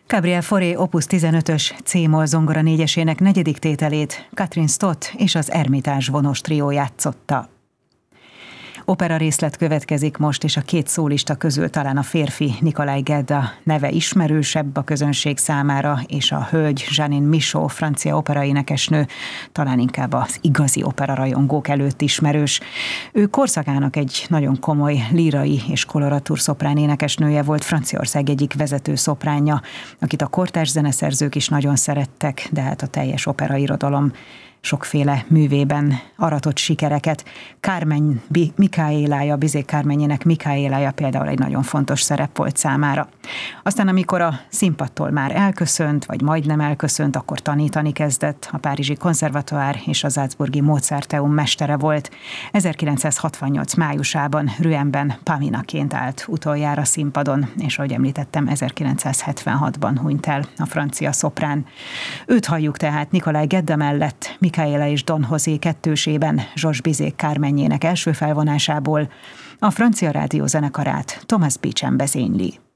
Gabriel Fauré Opus 15-ös C-moll zongora négyesének negyedik tételét Catherine Stott és az Ermitás vonós trió játszotta. Opera részlet következik most, és a két szólista közül talán a férfi, Nikolaj Gedda neve ismerősebb a közönség számára, és a hölgy, Jeanine Michaud, francia operaénekesnő, talán inkább az igazi operarajongók előtt ismerős. Ő korszakának egy nagyon komoly lírai és koloratúr szoprán énekesnője volt, Franciaország egyik vezető szopránja, akit a kortárs zeneszerzők is nagyon szerettek, de hát a teljes operairodalom sokféle művében aratott sikereket. Carmen Micaëlája, Bizet Carmenjének Micaëlája például egy nagyon fontos szerep volt számára. Aztán, amikor a színpadtól már elköszönt, vagy majdnem elköszönt, akkor tanítani kezdett, a Párizsi Konzervatoire és a Salzburgi Mozarteum mestere volt. 1968 májusában Rouen-ben Paminaként állt utoljára színpadon, és ahogy említettem, 1976-ban hunyt el a francia szoprán. Őt halljuk tehát Nikolaj Gedda mellett, Micaëla és Don José kettősében, Georges Bizet Carmenjének első felvonásából, a francia rádió zenekarát Thomas Beecham vezényli.